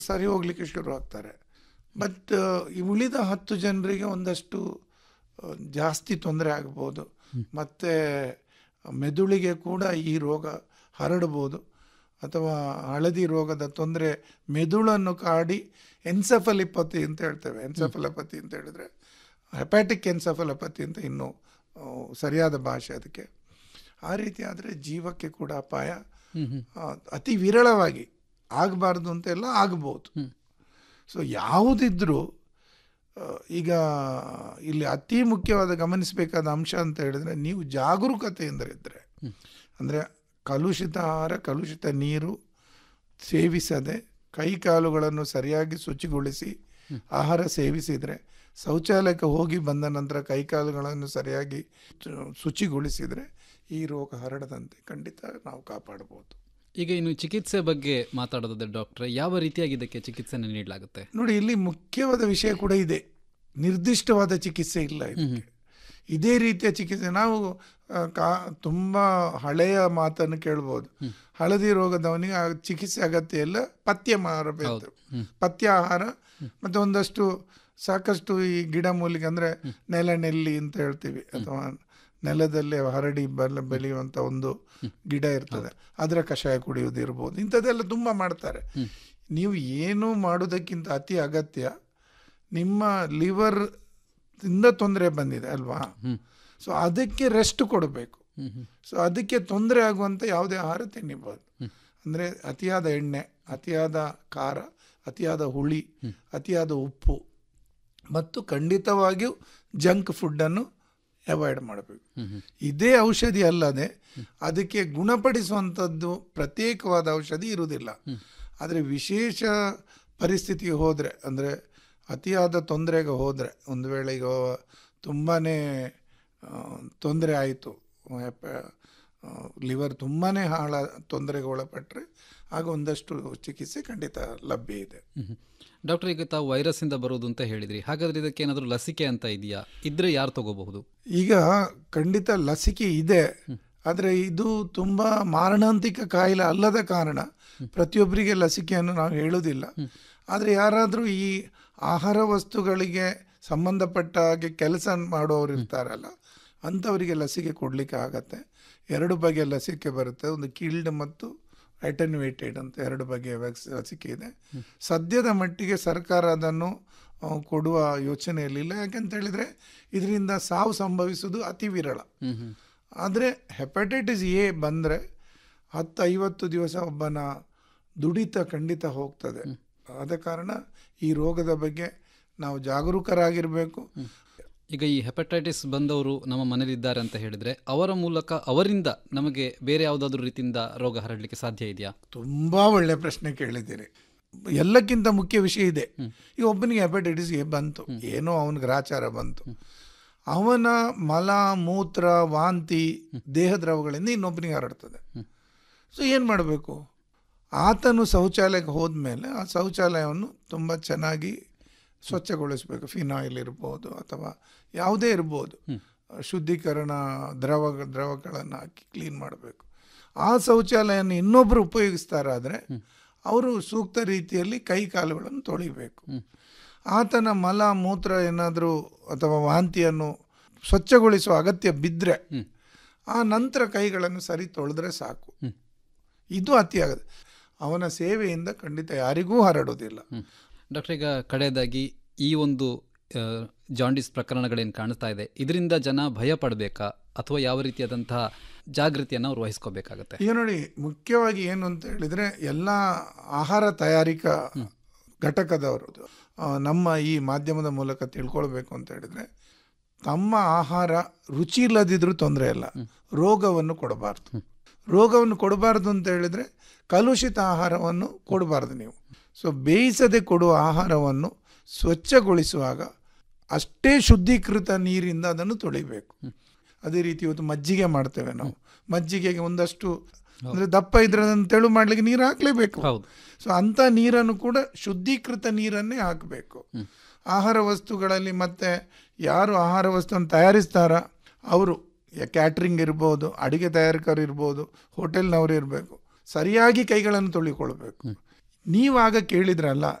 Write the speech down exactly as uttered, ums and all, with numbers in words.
ಸರಿ ಹೋಗ್ಲಿಕ್ಕೆ ಶುರು ಆಗ್ತಾರೆ. ಬಟ್ ಈ ಉಳಿದ ಹತ್ತು ಜನರಿಗೆ ಒಂದಷ್ಟು ಜಾಸ್ತಿ ತೊಂದರೆ ಆಗ್ಬೋದು. ಮತ್ತು ಮೆದುಳಿಗೆ ಕೂಡ ಈ ರೋಗ ಹರಡ್ಬೋದು. ಅಥವಾ ಹಳದಿ ರೋಗದ ತೊಂದರೆ ಮೆದುಳನ್ನು ಕಾಡಿ ಎನ್ಸೆಫಲಿಪತಿ ಅಂತ ಹೇಳ್ತೇವೆ. ಎನ್ಸೆಫಲಪತಿ ಅಂತ ಹೇಳಿದ್ರೆ ಹೆಪಾಟಿಕ್ ಎನ್ಸೆಫಲಪತಿ ಅಂತ ಇನ್ನೂ ಸರಿಯಾದ ಭಾಷೆ ಅದಕ್ಕೆ. ಆ ರೀತಿ ಆದರೆ ಜೀವಕ್ಕೆ ಕೂಡ ಅಪಾಯ. ಅತಿ ವಿರಳವಾಗಿ ಆಗಬಾರ್ದು ಅಂತೆಲ್ಲ ಆಗ್ಬೋದು. ಸೊ ಯಾವುದಿದ್ರೂ ಈಗ ಇಲ್ಲಿ ಅತಿ ಮುಖ್ಯವಾದ ಗಮನಿಸಬೇಕಾದ ಅಂಶ ಅಂತ ಹೇಳಿದ್ರೆ, ನೀವು ಜಾಗರೂಕತೆಯಿಂದ ಇದ್ದರೆ, ಅಂದರೆ ಕಲುಷಿತ ಆಹಾರ ಕಲುಷಿತ ನೀರು ಸೇವಿಸದೆ ಕೈ ಕಾಲುಗಳನ್ನು ಸರಿಯಾಗಿ ಶುಚಿಗೊಳಿಸಿ ಆಹಾರ ಸೇವಿಸಿದರೆ, ಶೌಚಾಲಯಕ್ಕೆ ಹೋಗಿ ಬಂದ ನಂತರ ಕೈಕಾಲುಗಳನ್ನು ಸರಿಯಾಗಿ ಶುಚಿಗೊಳಿಸಿದರೆ ಈ ರೋಗ ಹರಡದಂತೆ ಖಂಡಿತ ನಾವು ಕಾಪಾಡಬಹುದು. ಈಗ ಇನ್ನು ಚಿಕಿತ್ಸೆ ಬಗ್ಗೆ ಮಾತಾಡೋದಾದ್ರೆ ಡಾಕ್ಟ್ರೆ, ಯಾವ ರೀತಿಯಾಗಿ ಇದಕ್ಕೆ ಚಿಕಿತ್ಸೆಯನ್ನು ನೀಡಲಾಗುತ್ತೆ? ನೋಡಿ, ಇಲ್ಲಿ ಮುಖ್ಯವಾದ ವಿಷಯ ಕೂಡ ಇದೆ. ನಿರ್ದಿಷ್ಟವಾದ ಚಿಕಿತ್ಸೆ ಇಲ್ಲ ಇದಕ್ಕೆ. ಇದೇ ರೀತಿಯ ಚಿಕಿತ್ಸೆ ನಾವು ಕಾ ತುಂಬ ಹಳೆಯ ಮಾತನ್ನು ಕೇಳ್ಬೋದು. ಹಳದಿ ರೋಗದವನಿಗೆ ಆ ಚಿಕಿತ್ಸೆ ಅಗತ್ಯ ಇಲ್ಲ, ಪಥ್ಯ ಮಾಡಬೇಕು. ಪಥ್ಯ ಆಹಾರ ಮತ್ತು ಒಂದಷ್ಟು ಸಾಕಷ್ಟು ಈ ಗಿಡಮೂಲಿಕೆ ಅಂದರೆ ನೆಲನೆಲ್ಲಿ ಅಂತ ಹೇಳ್ತೀವಿ, ಅಥವಾ ನೆಲದಲ್ಲಿ ಹರಡಿ ಬಲ ಬೆಳೆಯುವಂಥ ಒಂದು ಗಿಡ ಇರ್ತದೆ, ಅದರ ಕಷಾಯ ಕುಡಿಯೋದಿರ್ಬೋದು. ಇಂಥದ್ದೆಲ್ಲ ತುಂಬ ಮಾಡ್ತಾರೆ. ನೀವು ಏನು ಮಾಡೋದಕ್ಕಿಂತ ಅತಿ ಅಗತ್ಯ, ನಿಮ್ಮ ಲಿವರ್ ಇಂದ ತೊಂದರೆ ಬಂದಿದೆ ಅಲ್ವಾ, ಸೊ ಅದಕ್ಕೆ ರೆಸ್ಟ್ ಕೊಡಬೇಕು. ಸೊ ಅದಕ್ಕೆ ತೊಂದರೆ ಆಗುವಂಥ ಯಾವುದೇ ಆಹಾರ ತಿನ್ನಬಹುದು. ಅಂದರೆ ಅತಿಯಾದ ಎಣ್ಣೆ, ಅತಿಯಾದ ಖಾರ, ಅತಿಯಾದ ಹುಳಿ, ಅತಿಯಾದ ಉಪ್ಪು ಮತ್ತು ಖಂಡಿತವಾಗಿಯೂ ಜಂಕ್ ಫುಡ್ಡನ್ನು ಅವಾಯ್ಡ್ ಮಾಡಬೇಕು. ಇದೇ ಔಷಧಿ ಅಲ್ಲದೆ ಅದಕ್ಕೆ ಗುಣಪಡಿಸುವಂಥದ್ದು ಪ್ರತ್ಯೇಕವಾದ ಔಷಧಿ ಇರುವುದಿಲ್ಲ. ಆದರೆ ವಿಶೇಷ ಪರಿಸ್ಥಿತಿಗೆ ಹೋದರೆ, ಅಂದರೆ ಅತಿಯಾದ ತೊಂದರೆಗೆ ಹೋದರೆ, ಒಂದು ವೇಳೆ ಈಗ ತುಂಬಾ ತೊಂದರೆ ಆಯಿತು, ಲಿವರ್ ತುಂಬಾ ಹಾಳ ತೊಂದರೆಗೆ ಒಳಪಟ್ಟರೆ ಆಗ ಒಂದಷ್ಟು ಚಿಕಿತ್ಸೆ ಖಂಡಿತ ಲಭ್ಯ ಇದೆ. ಡಾಕ್ಟರ್, ಈಗ ತಾವು ವೈರಸ್ಸಿಂದ ಬರೋದು ಅಂತ ಹೇಳಿದ್ರಿ, ಹಾಗಾದರೆ ಇದಕ್ಕೆ ಏನಾದರೂ ಲಸಿಕೆ ಅಂತ ಇದೆಯಾ? ಇದ್ರೆ ಯಾರು ತಗೋಬಹುದು? ಈಗ ಖಂಡಿತ ಲಸಿಕೆ ಇದೆ, ಆದರೆ ಇದು ತುಂಬ ಮಾರಣಾಂತಿಕ ಕಾಯಿಲೆ ಅಲ್ಲದ ಕಾರಣ ಪ್ರತಿಯೊಬ್ಬರಿಗೆ ಲಸಿಕೆಯನ್ನು ನಾವು ಹೇಳೋದಿಲ್ಲ. ಆದರೆ ಯಾರಾದರೂ ಈ ಆಹಾರ ವಸ್ತುಗಳಿಗೆ ಸಂಬಂಧಪಟ್ಟ ಹಾಗೆ ಕೆಲಸ ಮಾಡೋರು ಇರ್ತಾರಲ್ಲ, ಅಂಥವರಿಗೆ ಲಸಿಕೆ ಕೊಡಲಿಕ್ಕೆ ಆಗತ್ತೆ. ಎರಡು ಬಗೆಯ ಲಸಿಕೆ ಬರುತ್ತೆ, ಒಂದು ಕಿಲ್ಡ್ ಮತ್ತು ಅಟೆನ್ಯೂಯೇಟೆಡ್ ಅಂತ ಎರಡು ಬಗೆಯ ವ್ಯಾಕ್ಸಿ ಲಸಿಕೆ ಇದೆ. ಸದ್ಯದ ಮಟ್ಟಿಗೆ ಸರ್ಕಾರ ಅದನ್ನು ಕೊಡುವ ಯೋಚನೆಯಲ್ಲಿಲ್ಲ. ಯಾಕಂತ ಹೇಳಿದರೆ ಇದರಿಂದ ಸಾವು ಸಂಭವಿಸುವುದು ಅತಿ ವಿರಳ. ಆದರೆ ಹೆಪಟೈಟಿಸ್ ಎ ಬಂದರೆ ಹತ್ತು ಐವತ್ತು ದಿವಸ ಒಬ್ಬನ ದುಡಿತ ಖಂಡಿತ ಹೋಗ್ತದೆ. ಆದ ಕಾರಣ ಈ ರೋಗದ ಬಗ್ಗೆ ನಾವು ಜಾಗರೂಕರಾಗಿರಬೇಕು. ಈಗ ಈ ಹೆಪಟೈಟಿಸ್ ಬಂದವರು ನಮ್ಮ ಮನೇಲಿದ್ದಾರೆ ಅಂತ ಹೇಳಿದರೆ, ಅವರ ಮೂಲಕ ಅವರಿಂದ ನಮಗೆ ಬೇರೆ ಯಾವುದಾದ್ರೂ ರೀತಿಯಿಂದ ರೋಗ ಹರಡಲಿಕ್ಕೆ ಸಾಧ್ಯ ಇದೆಯಾ? ತುಂಬ ಒಳ್ಳೆಯ ಪ್ರಶ್ನೆ ಕೇಳಿದ್ದೀರಿ. ಎಲ್ಲಕ್ಕಿಂತ ಮುಖ್ಯ ವಿಷಯ ಇದೆ. ಈಗ ಒಬ್ಬನಿಗೆ ಹೆಪಟೈಟಿಸ್ ಎ ಬಂತು, ಏನೋ ಅವನಿಗೆ ಗ್ರಾಚಾರ ಬಂತು, ಅವನ ಮಲ ಮೂತ್ರ ವಾಂತಿ ದೇಹ ದ್ರವಗಳಿಂದ ಇನ್ನೊಬ್ಬನಿಗೆ ಹರಡ್ತದೆ. ಸೊ ಏನು ಮಾಡಬೇಕು? ಆತನು ಶೌಚಾಲಯಕ್ಕೆ ಹೋದ್ಮೇಲೆ ಆ ಶೌಚಾಲಯವನ್ನು ತುಂಬ ಚೆನ್ನಾಗಿ ಸ್ವಚ್ಛಗೊಳಿಸಬೇಕು. ಫಿನಾಯಿಲ್ ಇರ್ಬೋದು ಅಥವಾ ಯಾವುದೇ ಇರ್ಬೋದು, ಶುದ್ಧೀಕರಣ ದ್ರವ ದ್ರವಗಳನ್ನು ಹಾಕಿ ಕ್ಲೀನ್ ಮಾಡಬೇಕು. ಆ ಶೌಚಾಲಯನ ಇನ್ನೊಬ್ಬರು ಉಪಯೋಗಿಸ್ತಾರಾದರೆ ಅವರು ಸೂಕ್ತ ರೀತಿಯಲ್ಲಿ ಕೈ ಕಾಲುಗಳನ್ನು ತೊಳಿಬೇಕು. ಆತನ ಮಲ ಮೂತ್ರ ಏನಾದರೂ ಅಥವಾ ವಾಂತಿಯನ್ನು ಸ್ವಚ್ಛಗೊಳಿಸುವ ಅಗತ್ಯ ಬಿದ್ದರೆ ಆ ನಂತರ ಕೈಗಳನ್ನು ಸರಿ ತೊಳೆದ್ರೆ ಸಾಕು. ಇದು ಅತಿ ಆಗದು. ಅವನ ಸೇವೆಯಿಂದ ಖಂಡಿತ ಯಾರಿಗೂ ಹರಡೋದಿಲ್ಲ. ಡಾಕ್ಟರ್, ಈಗ ಕಡೆಯದಾಗಿ ಈ ಒಂದು ಜಾಂಡಿಸ್ ಪ್ರಕರಣಗಳೇನು ಕಾಣಿಸ್ತಾ ಇದೆ, ಇದರಿಂದ ಜನ ಭಯ ಪಡಬೇಕಾ ಅಥವಾ ಯಾವ ರೀತಿಯಾದಂತಹ ಜಾಗೃತಿಯನ್ನು ಅವ್ರು ವಹಿಸ್ಕೋಬೇಕಾಗತ್ತೆ? ಈಗ ನೋಡಿ, ಮುಖ್ಯವಾಗಿ ಏನು ಅಂತ ಹೇಳಿದರೆ, ಎಲ್ಲ ಆಹಾರ ತಯಾರಿಕಾ ಘಟಕದವರು ನಮ್ಮ ಈ ಮಾಧ್ಯಮದ ಮೂಲಕ ತಿಳ್ಕೊಳ್ಬೇಕು ಅಂತ ಹೇಳಿದರೆ, ತಮ್ಮ ಆಹಾರ ರುಚಿ ಇಲ್ಲದಿದ್ರೂ ತೊಂದರೆ ಇಲ್ಲ, ರೋಗವನ್ನು ಕೊಡಬಾರ್ದು. ರೋಗವನ್ನು ಕೊಡಬಾರ್ದು ಅಂತ ಹೇಳಿದರೆ ಕಲುಷಿತ ಆಹಾರವನ್ನು ಕೊಡಬಾರ್ದು ನೀವು. ಸೊ ಬೇಯಿಸದೆ ಕೊಡುವ ಆಹಾರವನ್ನು ಸ್ವಚ್ಛಗೊಳಿಸುವಾಗ ಅಷ್ಟೇ ಶುದ್ಧೀಕೃತ ನೀರಿಂದ ಅದನ್ನು ತೊಳಿಬೇಕು. ಅದೇ ರೀತಿ ಇವತ್ತು ಮಜ್ಜಿಗೆ ಮಾಡ್ತೇವೆ ನಾವು. ಮಜ್ಜಿಗೆಗೆ ಒಂದಷ್ಟು ಅಂದರೆ ದಪ್ಪ ಇದ್ರೆ ಅದನ್ನು ತೆಳು ಮಾಡಲಿಕ್ಕೆ ನೀರು ಹಾಕಲೇಬೇಕು. ಸೊ ಅಂಥ ನೀರನ್ನು ಕೂಡ ಶುದ್ಧೀಕೃತ ನೀರನ್ನೇ ಹಾಕಬೇಕು. ಆಹಾರ ವಸ್ತುಗಳಲ್ಲಿ ಮತ್ತೆ ಯಾರು ಆಹಾರ ವಸ್ತುವನ್ನು ತಯಾರಿಸ್ತಾರ ಅವರು, ಕ್ಯಾಟ್ರಿಂಗ್ ಇರ್ಬೋದು, ಅಡುಗೆ ತಯಾರಕರು ಇರ್ಬೋದು, ಹೋಟೆಲ್ನವರು ಇರಬೇಕು, ಸರಿಯಾಗಿ ಕೈಗಳನ್ನು ತೊಳಿಕೊಳ್ಬೇಕು. ನೀವಾಗ ಕೇಳಿದ್ರಲ್ಲ